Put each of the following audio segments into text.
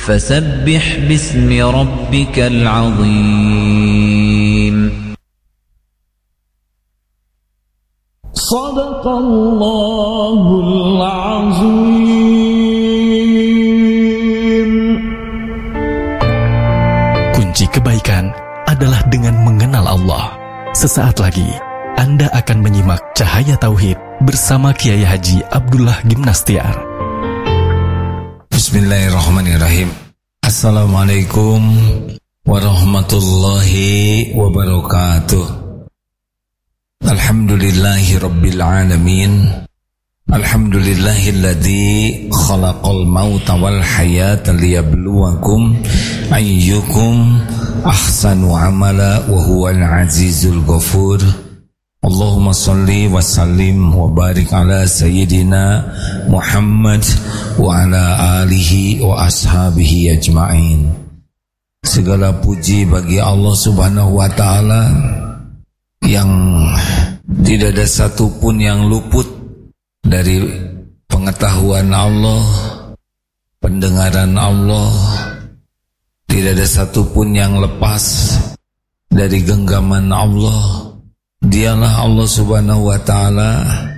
فسبح باسم ربك العظيم. صدق الله العظيم. Kunci kebaikan adalah dengan mengenal Allah. Sesaat lagi Anda akan menyimak Cahaya Tauhid bersama Kiai Haji Abdullah Gimnastiar. Bismillahirrahmanirrahim. Assalamualaikum warahmatullahi wabarakatuh. Alhamdulillahi rabbil alamin. Alhamdulillahilladzi khalaqal mauta wal hayata liyabluwakum ayyukum ahsanu amala wa huwal azizul ghafur. Allahumma salli wa sallim wa barik ala sayyidina Muhammad wa ala alihi wa ashabihi ajma'in. Segala puji bagi Allah subhanahu wa ta'ala yang tidak ada satupun yang luput dari pengetahuan Allah, pendengaran Allah. Tidak ada satupun yang lepas dari genggaman Allah. Dialah Allah subhanahu wa ta'ala,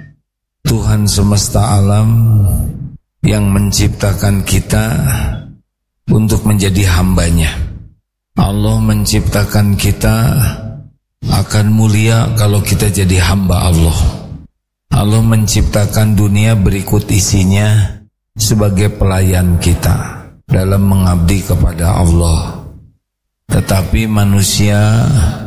Tuhan semesta alam, yang menciptakan kita untuk menjadi hambanya. Allah menciptakan kita akan mulia kalau kita jadi hamba Allah. Allah menciptakan dunia berikut isinya sebagai pelayan kita dalam mengabdi kepada Allah. Tetapi manusia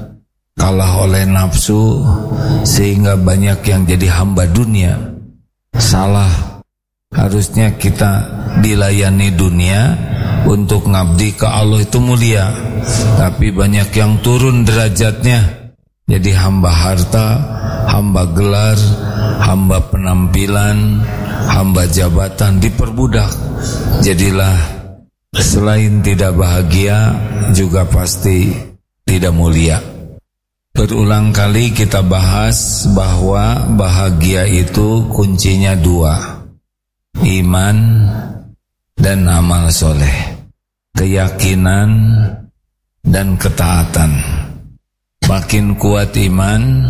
kalah oleh nafsu sehingga banyak yang jadi hamba dunia. Salah. Harusnya kita dilayani dunia untuk ngabdi ke Allah, itu mulia. Tapi banyak yang turun derajatnya jadi hamba harta, hamba gelar, hamba penampilan, hamba jabatan, diperbudak. Jadilah selain tidak bahagia juga pasti tidak mulia. Berulang kali kita bahas bahwa bahagia itu kuncinya dua, iman dan amal soleh, keyakinan dan ketaatan. Makin kuat iman,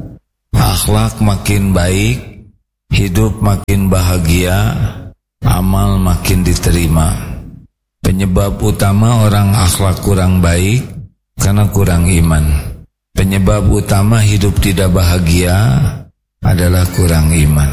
akhlak makin baik, hidup makin bahagia, amal makin diterima. Penyebab utama orang akhlak kurang baik karena kurang iman. Penyebab utama hidup tidak bahagia adalah kurang iman.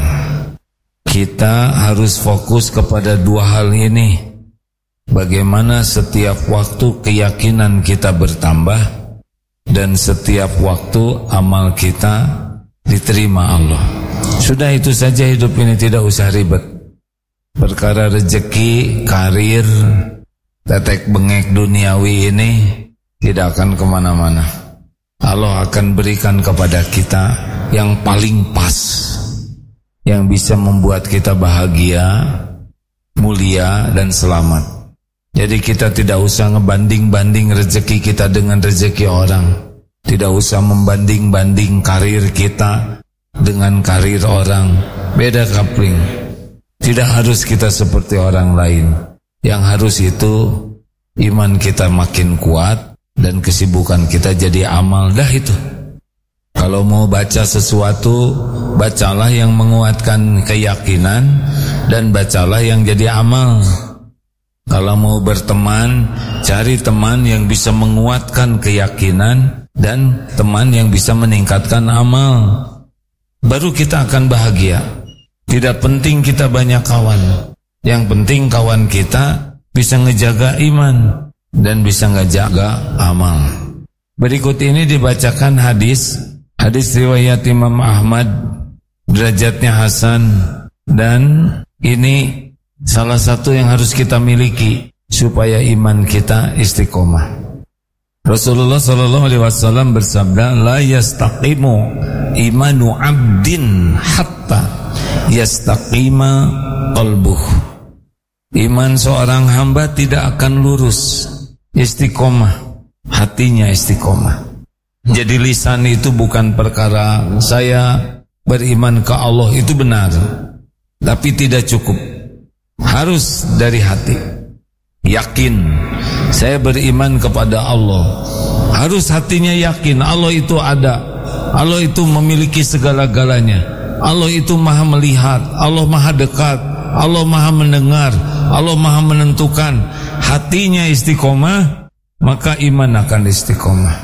Kita harus fokus kepada dua hal ini. Bagaimana setiap waktu keyakinan kita bertambah dan setiap waktu amal kita diterima Allah. Sudah itu saja hidup ini, tidak usah ribet. Perkara rezeki, karir, tetek bengek duniawi ini tidak akan kemana-mana. Allah akan berikan kepada kita yang paling pas, yang bisa membuat kita bahagia, mulia dan selamat. Jadi kita tidak usah ngebanding-banding rezeki kita dengan rezeki orang. Tidak usah membanding-banding karir kita dengan karir orang. Beda kapling. Tidak harus kita seperti orang lain. Yang harus itu iman kita makin kuat dan kesibukan kita jadi amal. Dah itu. Kalau mau baca sesuatu, bacalah yang menguatkan keyakinan dan bacalah yang jadi amal. Kalau mau berteman, cari teman yang bisa menguatkan keyakinan dan teman yang bisa meningkatkan amal. Baru kita akan bahagia. Tidak penting kita banyak kawan. Yang penting kawan kita bisa ngejaga iman dan bisa ngejaga amal. Berikut ini dibacakan hadis riwayat Imam Ahmad, derajatnya hasan, dan ini salah satu yang harus kita miliki supaya iman kita istiqomah. Rasulullah SAW bersabda, la yastaqimu imanu abdin hatta yastaqima qalbuh. Iman seorang hamba tidak akan lurus, istiqomah, hatinya istiqomah. Jadi lisan itu bukan perkara saya beriman ke Allah, itu benar, tapi tidak cukup, harus dari hati. yakin, saya beriman kepada Allah. Harus hatinya yakin Allah itu ada, Allah itu memiliki segala-galanya, Allah itu maha melihat, Allah maha dekat, Allah maha mendengar, Allah maha menentukan. Hatinya istiqomah, maka iman akan istiqomah.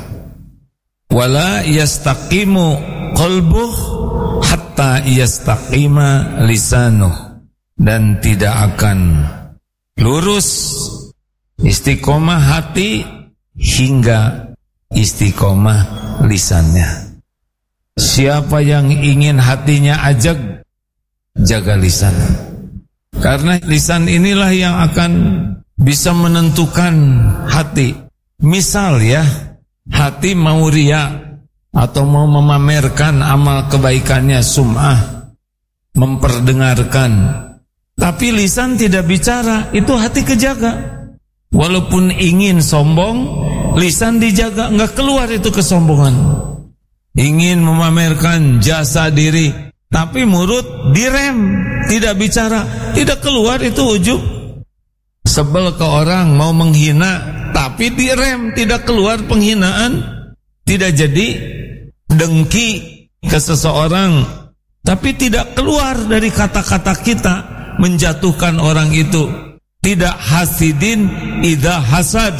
Wala yastaqimu qalbuh hatta yastaqima lisanuh, dan tidak akan lurus istiqomah hati hingga istiqomah lisannya. Siapa yang ingin hatinya ajag, jaga lisan. Karena lisan inilah yang akan bisa menentukan hati. Misal ya, hati mau riya atau mau memamerkan amal kebaikannya, sum'ah, memperdengarkan, tapi lisan tidak bicara, itu hati kejaga. Walaupun ingin sombong, lisan dijaga, enggak keluar itu kesombongan. Ingin memamerkan jasa diri, tapi mulut direm, tidak bicara, tidak keluar itu ujub. Sebel ke orang, mau menghina, tapi direm, tidak keluar penghinaan. Tidak jadi dengki ke seseorang, tapi tidak keluar dari kata-kata kita menjatuhkan orang itu. Tidak hasidin idza hasad.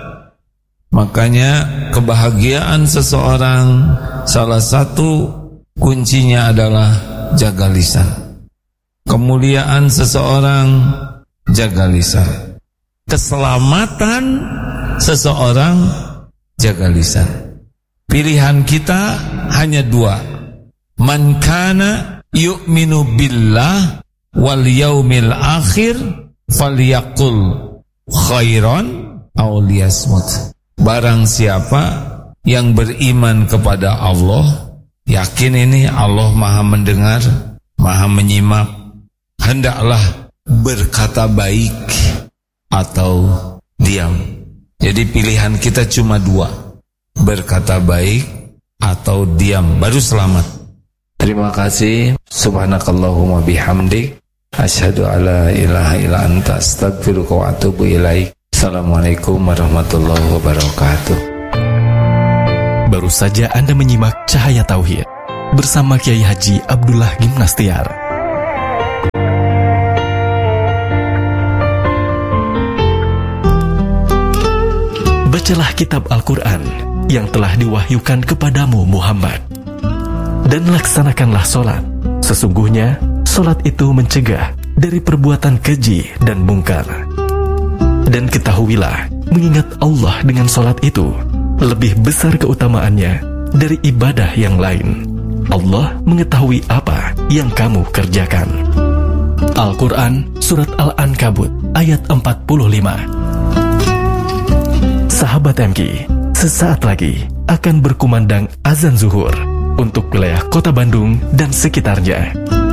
Makanya kebahagiaan seseorang salah satu kuncinya adalah jaga lisan. Kemuliaan seseorang jaga lisan. Keselamatan seseorang jaga lisan. Pilihan kita hanya dua. Man kana yu'minu billah wal yaumil akhir falyaqul khairan aw liyasmut. Barang siapa yang beriman kepada Allah, yakin ini Allah maha mendengar, maha menyimak, hendaklah berkata baik atau diam. Jadi pilihan kita cuma dua, berkata baik atau diam, baru selamat. Terima kasih. Subhanakallahumma bihamdik, asyhadu alla ilaha illa anta, astaghfiruka wa atubu ilaik. Assalamualaikum warahmatullahi wabarakatuh. Baru saja Anda menyimak Cahaya Tauhid bersama Kiai Haji Abdullah Gimnastiar. Bacalah kitab Al-Quran yang telah diwahyukan kepadamu Muhammad, dan laksanakanlah solat. Sesungguhnya solat itu mencegah dari perbuatan keji dan mungkar. Dan ketahuilah, mengingat Allah dengan solat itu lebih besar keutamaannya dari ibadah yang lain. Allah mengetahui apa yang kamu kerjakan. Al-Quran Surat Al-Ankabut ayat 45. Sahabat MK, sesaat lagi akan berkumandang azan zuhur untuk wilayah Kota Bandung dan sekitarnya.